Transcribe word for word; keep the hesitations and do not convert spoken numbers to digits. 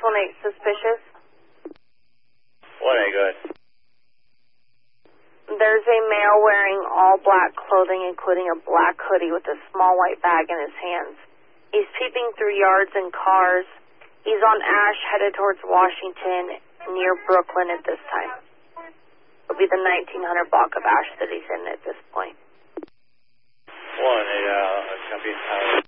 one eight suspicious. one eight, go ahead. There's a male wearing all black clothing, including a black hoodie with a small white bag in his hands. He's peeping through yards and cars. He's on Ash, headed towards Washington, near Brooklyn at this time. It'll be the nineteen hundred block of Ash that he's in at this point. one eight, uh, copy. Uh,